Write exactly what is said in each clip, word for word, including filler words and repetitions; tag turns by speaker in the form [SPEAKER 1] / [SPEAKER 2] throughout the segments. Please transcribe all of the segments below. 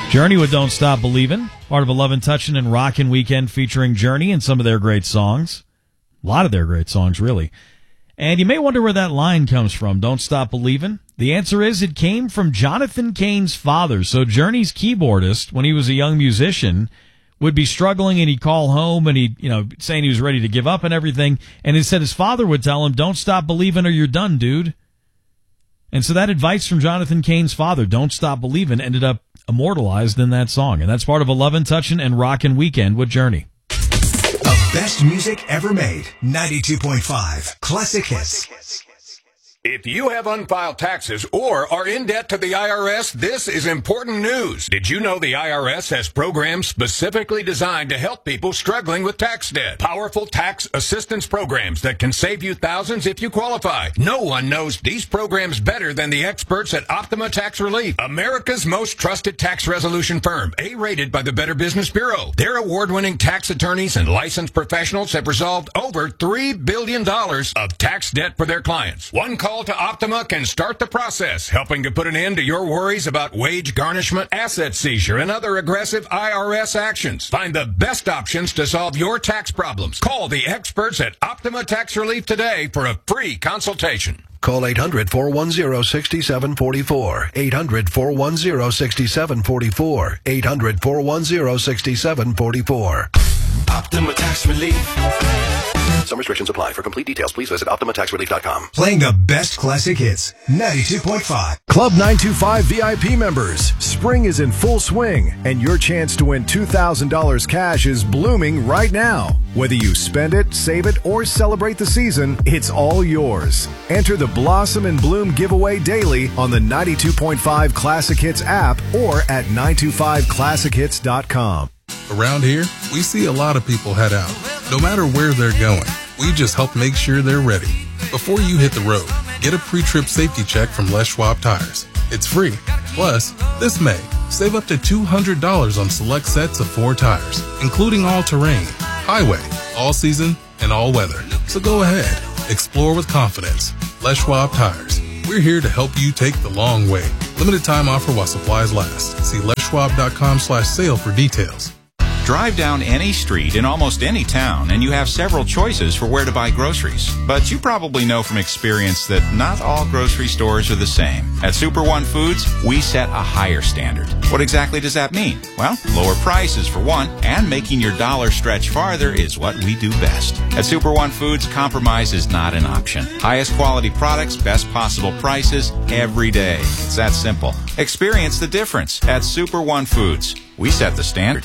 [SPEAKER 1] Journey with Don't Stop Believin', part of a Lovin' Touchin' and Rockin' Weekend featuring Journey and some of their great songs. A lot of their great songs, really. And you may wonder where that line comes from, Don't Stop Believin'. The answer is it came from Jonathan Cain's father. So Journey's keyboardist, when he was a young musician, would be struggling and he'd call home and he'd, you know, saying he was ready to give up and everything. And instead his father would tell him, don't stop believing or you're done, dude. And so that advice from Jonathan Cain's father, Don't Stop Believin', ended up immortalized in that song. And that's part of a Lovin', Touchin' and Rockin' Weekend with Journey.
[SPEAKER 2] The best music ever made. ninety-two point five Classic Hits.
[SPEAKER 3] If you have unfiled taxes or are in debt to the I R S, this is important news. Did you know the I R S has programs specifically designed to help people struggling with tax debt? Powerful tax assistance programs that can save you thousands if you qualify. No one knows these programs better than the experts at Optima Tax Relief, America's most trusted tax resolution firm, A-rated by the Better Business Bureau. Their award-winning tax attorneys and licensed professionals have resolved over three billion dollars of tax debt for their clients. One call to Optima can start the process, helping to put an end to your worries about wage garnishment, asset seizure, and other aggressive I R S actions. Find the best options to solve your tax problems. Call the experts at Optima Tax Relief today for a free consultation.
[SPEAKER 4] Call eight hundred, four one zero, six seven four four. eight hundred, four one zero, six seven four four. eight hundred, four one zero, six seven four four.
[SPEAKER 2] Optima Tax Relief.
[SPEAKER 4] Some restrictions apply. For complete details, please visit Optima Tax Relief dot com.
[SPEAKER 2] Playing the best classic hits. ninety-two point five.
[SPEAKER 5] Club nine two five V I P members. Spring is in full swing, and your chance to win two thousand dollars cash is blooming right now. Whether you spend it, save it, or celebrate the season, it's all yours. Enter the Blossom and Bloom giveaway daily on the ninety-two point five Classic Hits app or at nine two five classic hits dot com.
[SPEAKER 6] Around here, we see a lot of people head out. No matter where they're going, we just help make sure they're ready. Before you hit the road, get a pre-trip safety check from Les Schwab Tires. It's free. Plus, this May, save up to two hundred dollars on select sets of four tires, including all-terrain, highway, all-season, and all-weather. So go ahead. Explore with confidence. Les Schwab Tires. We're here to help you take the long way. Limited time offer while supplies last. See les schwab dot com slash sale for details.
[SPEAKER 7] Drive down any street in almost any town and you have several choices for where to buy groceries. But you probably know from experience that not all grocery stores are the same. At Super One Foods, we set a higher standard. What exactly does that mean? Well, lower prices for one, and making your dollar stretch farther is what we do best. At Super One Foods, compromise is not an option. Highest quality products, best possible prices, every day. It's that simple. Experience the difference at Super One Foods. We set the standard.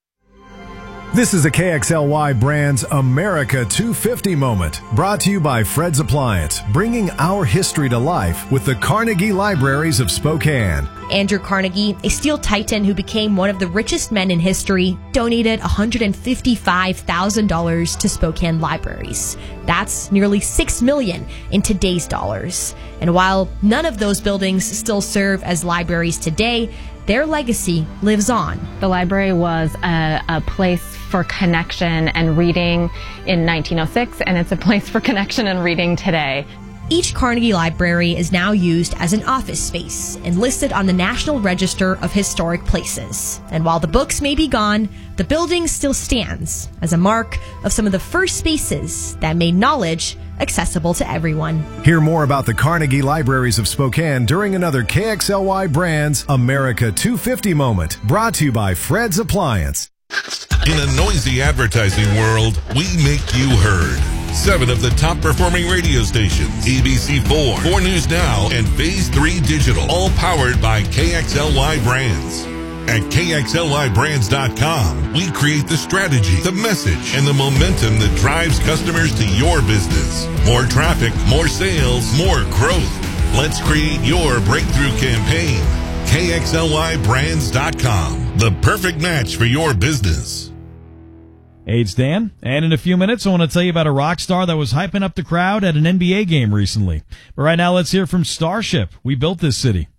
[SPEAKER 5] This is a K X L Y Brands America two fifty moment, brought to you by Fred's Appliance, bringing our history to life with the Carnegie Libraries of Spokane.
[SPEAKER 8] Andrew Carnegie, a steel titan who became one of the richest men in history, donated one hundred fifty-five thousand dollars to Spokane libraries. That's nearly six million dollars in today's dollars. And while none of those buildings still serve as libraries today, their legacy lives on.
[SPEAKER 9] The library was a, a place for connection and reading in nineteen oh six, and it's a place for connection and reading today.
[SPEAKER 8] Each Carnegie Library is now used as an office space and listed on the National Register of Historic Places. And while the books may be gone, the building still stands as a mark of some of the first spaces that made knowledge accessible to everyone.
[SPEAKER 5] Hear more about the Carnegie Libraries of Spokane during another K X L Y Brands America two fifty moment, brought to you by Fred's Appliance.
[SPEAKER 10] In a noisy advertising world, we make you heard. Seven of the top performing radio stations, A B C four, four News Now, and Phase three Digital, all powered by K X L Y Brands. At K X L Y brands dot com, we create the strategy, the message, and the momentum that drives customers to your business. More traffic, more sales, more growth. Let's create your breakthrough campaign. K X L Y brands dot com, the perfect match for your business.
[SPEAKER 1] Hey, it's Dan, and in a few minutes I want to tell you about a rock star that was hyping up the crowd at an N B A game recently. But right now let's hear from Starship. We built this city.